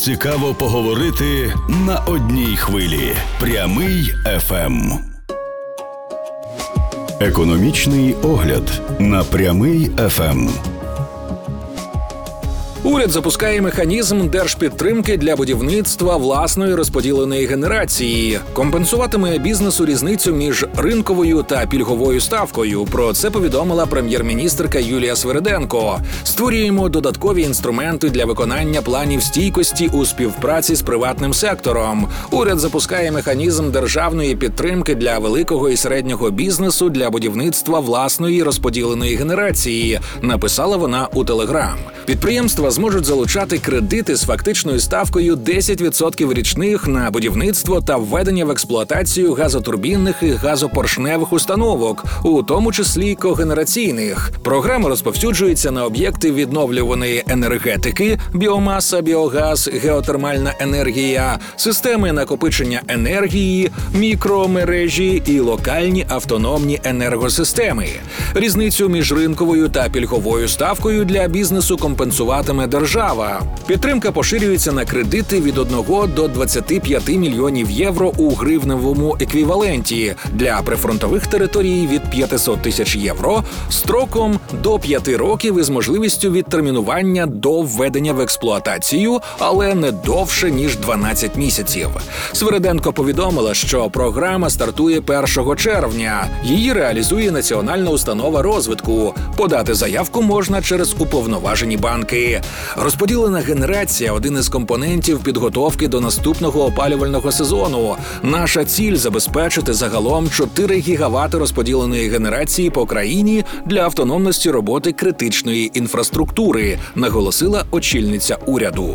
Цікаво поговорити на одній хвилі. Прямий ФМ. Економічний огляд на Прямий ФМ. Уряд запускає механізм держпідтримки для будівництва власної розподіленої генерації. Компенсуватиме бізнесу різницю між ринковою та пільговою ставкою. Про це повідомила прем'єр-міністерка Юлія Свериденко. Створюємо додаткові інструменти для виконання планів стійкості у співпраці з приватним сектором. Уряд запускає механізм державної підтримки для великого і середнього бізнесу для будівництва власної розподіленої генерації, написала вона у Телеграм. Підприємства зможуть залучати кредити з фактичною ставкою 10% річних на будівництво та введення в експлуатацію газотурбінних і газопоршневих установок, у тому числі когенераційних. Програма розповсюджується на об'єкти відновлюваної енергетики, біомаса, біогаз, геотермальна енергія, системи накопичення енергії, мікромережі і локальні автономні енергосистеми. Різницю між ринковою та пільговою ставкою для бізнесу компенсуватиме держава. Підтримка поширюється на кредити від 1 до 25 мільйонів євро у гривневому еквіваленті, для прифронтових територій від 500 тисяч євро, строком до 5 років із можливістю відтермінування до введення в експлуатацію, але не довше, ніж 12 місяців. Свериденко повідомила, що програма стартує 1 червня. Її реалізує Національна установа розвитку. Подати заявку можна через уповноважені банки. Розподілена генерація – один із компонентів підготовки до наступного опалювального сезону. Наша ціль – забезпечити загалом 4 гігавати розподіленої генерації по країні для автономності роботи критичної інфраструктури, наголосила очільниця уряду.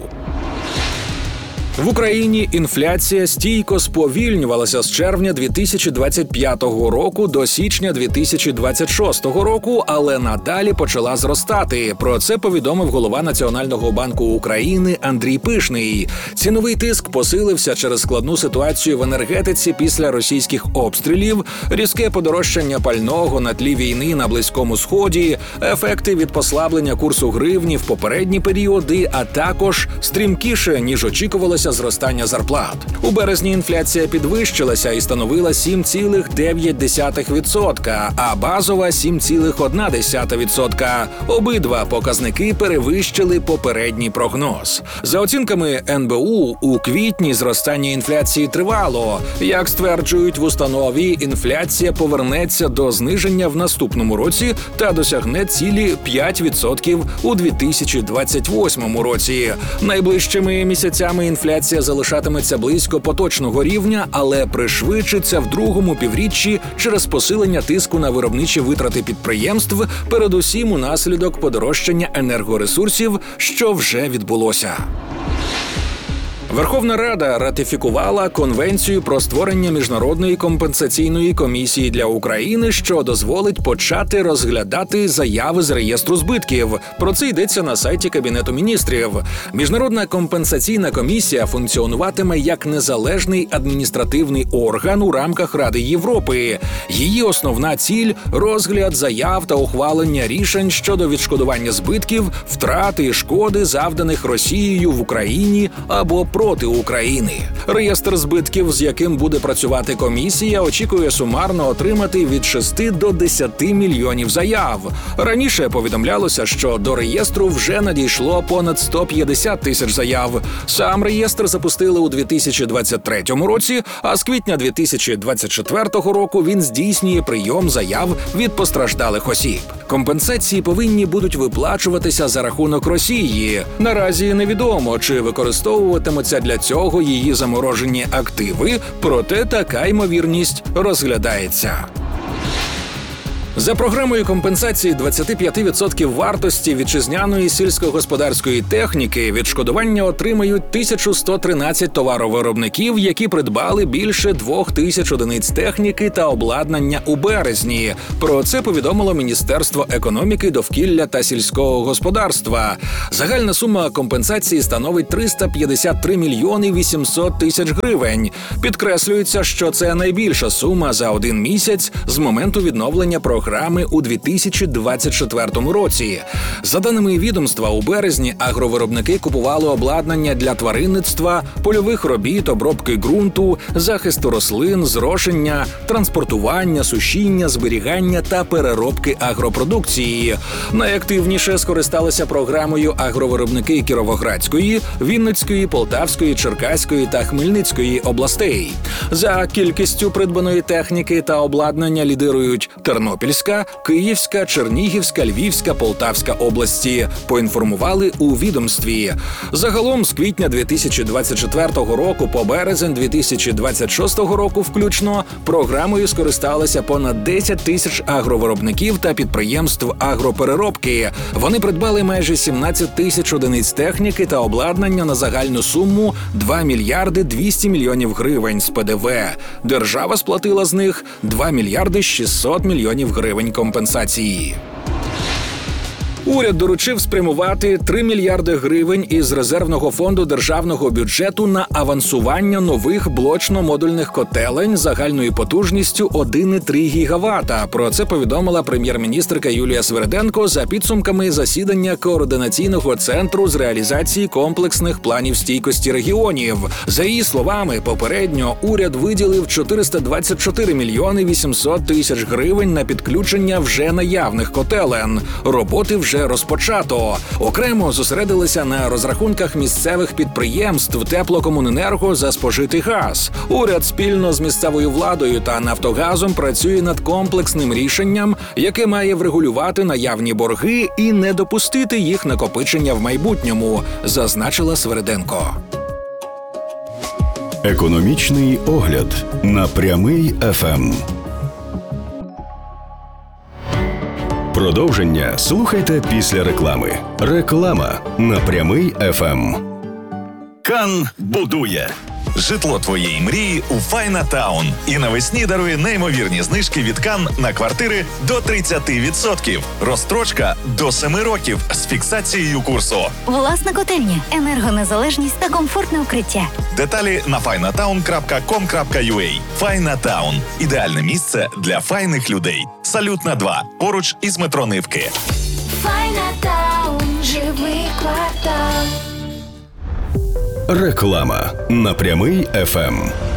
В Україні інфляція стійко сповільнювалася з червня 2025 року до січня 2026 року, але надалі почала зростати. Про це повідомив голова Національного банку України Андрій Пишний. Ціновий тиск посилився через складну ситуацію в енергетиці після російських обстрілів, різке подорожчання пального на тлі війни на Близькому Сході, ефекти від послаблення курсу гривні в попередні періоди, а також стрімкіше, ніж очікувалося, зростання зарплат. У березні інфляція підвищилася і становила 7,9%, а базова – 7,1%. Обидва показники перевищили попередній прогноз. За оцінками НБУ, у квітні зростання інфляції тривало. Як стверджують в установі, інфляція повернеться до зниження в наступному році та досягне цілі 5% у 2028 році. Найближчими місяцями інфляція залишатиметься близько поточного рівня, але пришвидшиться в другому півріччі через посилення тиску на виробничі витрати підприємств, передусім унаслідок подорожчання енергоресурсів, що вже відбулося. Верховна Рада ратифікувала Конвенцію про створення Міжнародної компенсаційної комісії для України, що дозволить почати розглядати заяви з реєстру збитків. Про це йдеться на сайті Кабінету міністрів. Міжнародна компенсаційна комісія функціонуватиме як незалежний адміністративний орган у рамках Ради Європи. Її основна ціль – розгляд заяв та ухвалення рішень щодо відшкодування збитків, втрати і шкоди, завданих Росією в Україні або проти України. Реєстр збитків, з яким буде працювати комісія, очікує сумарно отримати від 6 до 10 мільйонів заяв. Раніше повідомлялося, що до реєстру вже надійшло понад 150 тисяч заяв. Сам реєстр запустили у 2023 році, а з квітня 2024 року він здійснює прийом заяв від постраждалих осіб. Компенсації повинні будуть виплачуватися за рахунок Росії. Наразі невідомо, чи використовуватимуться для цього її заморожені активи, проте така ймовірність розглядається. За програмою компенсації 25% вартості вітчизняної сільськогосподарської техніки відшкодування отримають 1113 товаровиробників, які придбали більше 2000 одиниць техніки та обладнання у березні. Про це повідомило Міністерство економіки, довкілля та сільського господарства. Загальна сума компенсації становить 353 мільйони 800 тисяч гривень. Підкреслюється, що це найбільша сума за один місяць з моменту відновлення програми програми у 2024 році. За даними відомства, у березні агровиробники купували обладнання для тваринництва, польових робіт, обробки ґрунту, захисту рослин, зрошення, транспортування, сушіння, зберігання та переробки агропродукції. Найактивніше скористалися програмою агровиробники Кіровоградської, Вінницької, Полтавської, Черкаської та Хмельницької областей. За кількістю придбаної техніки та обладнання лідирують Тернопільська, Київська, Чернігівська, Львівська, Полтавська області, поінформували у відомстві. Загалом з квітня 2024 року по березень 2026 року включно програмою скористалися понад 10 тисяч агровиробників та підприємств агропереробки. Вони придбали майже 17 тисяч одиниць техніки та обладнання на загальну суму 2 мільярди 200 мільйонів гривень з ПДВ. Держава сплатила з них 2 мільярди 600 мільйонів гривень компенсації. Уряд доручив спрямувати 3 мільярди гривень із резервного фонду державного бюджету на авансування нових блочно-модульних котелень загальною потужністю 1,3 гігавата. Про це повідомила прем'єр-міністерка Юлія Сверденко за підсумками засідання Координаційного центру з реалізації комплексних планів стійкості регіонів. За її словами, попередньо уряд виділив 424 мільйони 800 тисяч гривень на підключення вже наявних котелень. Роботи вже розпочато. Окремо зосередилися на розрахунках місцевих підприємств теплокомуненерго за спожитий газ. Уряд спільно з місцевою владою та Нафтогазом працює над комплексним рішенням, яке має врегулювати наявні борги і не допустити їх накопичення в майбутньому, зазначила Сверденко. Економічний огляд на Прямий ФМ. Продовження слухайте після реклами. Реклама на Прямий ФМ. Кан будує. Житло твоєї мрії у Файна Таун. І навесні дарує неймовірні знижки від Кан на квартири до 30%. Розстрочка до 7 років з фіксацією курсу. Власна котельня, енергонезалежність та комфортне укриття. Деталі на finatown.com.ua. Файна Таун. Ідеальне місце для файних людей. Салютна 2. Поруч із метро Нивки. Файна Таун, живий квартал. Реклама на Прямий ФМ.